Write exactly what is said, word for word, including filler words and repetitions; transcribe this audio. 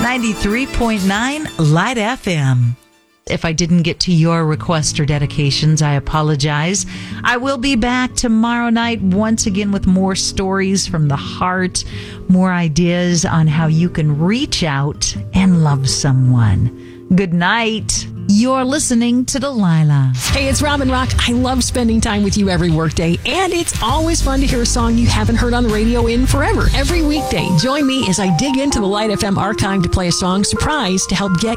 ninety-three point nine Light F M. If I didn't get to your request or dedications, I apologize. I will be back tomorrow night once again with more stories from the heart, more ideas on how you can reach out and love someone. Good night. You're listening to Delilah. Hey, it's Robin Rock. I love spending time with you every workday, and it's always fun to hear a song you haven't heard on the radio in forever. Every weekday, join me as I dig into the Light F M archive to play a song surprise to help get